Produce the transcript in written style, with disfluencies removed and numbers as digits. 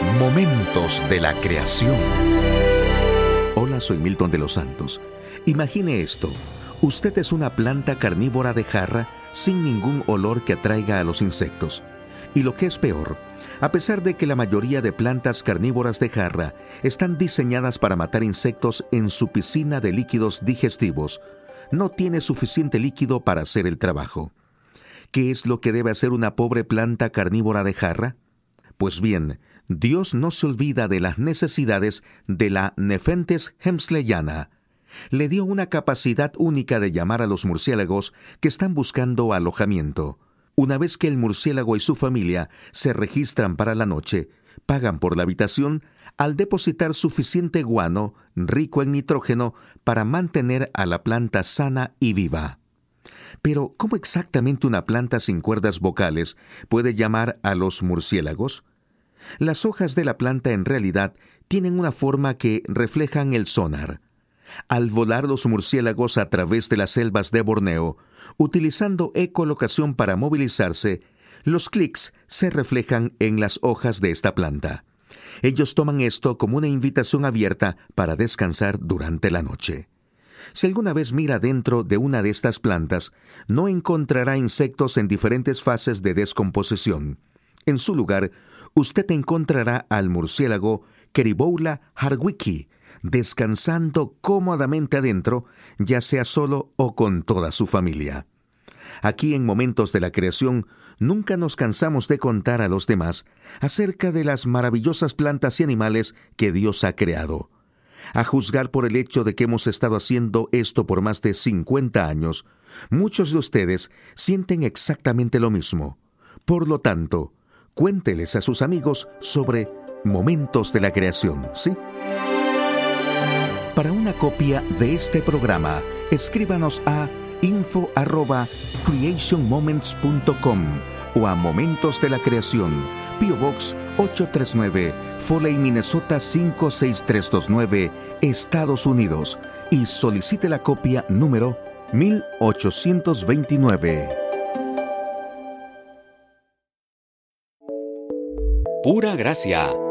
Momentos de la creación. Hola, soy Milton de los Santos. Imagine esto. Usted es una planta carnívora de jarra sin ningún olor que atraiga a los insectos. Y lo que es peor, a pesar de que la mayoría de plantas carnívoras de jarra están diseñadas para matar insectos en su piscina de líquidos digestivos, no tiene suficiente líquido para hacer el trabajo. ¿Qué es lo que debe hacer una pobre planta carnívora de jarra? Pues bien, Dios no se olvida de las necesidades de la Nepenthes hemsleyana. Le dio una capacidad única de llamar a los murciélagos que están buscando alojamiento. Una vez que el murciélago y su familia se registran para la noche, pagan por la habitación al depositar suficiente guano, rico en nitrógeno, para mantener a la planta sana y viva. Pero, ¿cómo exactamente una planta sin cuerdas vocales puede llamar a los murciélagos? Las hojas de la planta en realidad tienen una forma que reflejan el sonar. Al volar los murciélagos a través de las selvas de Borneo, utilizando ecolocación para movilizarse, los clics se reflejan en las hojas de esta planta. Ellos toman esto como una invitación abierta para descansar durante la noche. Si alguna vez mira dentro de una de estas plantas, no encontrará insectos en diferentes fases de descomposición. En su lugar, usted encontrará al murciélago Queriboula hardwicki, descansando cómodamente adentro, ya sea solo o con toda su familia. Aquí en Momentos de la Creación, nunca nos cansamos de contar a los demás acerca de las maravillosas plantas y animales que Dios ha creado. A juzgar por el hecho de que hemos estado haciendo esto por más de 50 años, muchos de ustedes sienten exactamente lo mismo. Por lo tanto, cuénteles a sus amigos sobre Momentos de la Creación, ¿sí? Para una copia de este programa, escríbanos a info@creationmoments.com o a Momentos de la Creación, P.O. Box 839, Foley, Minnesota 56329, Estados Unidos, y solicite la copia número 1829. Pura gracia,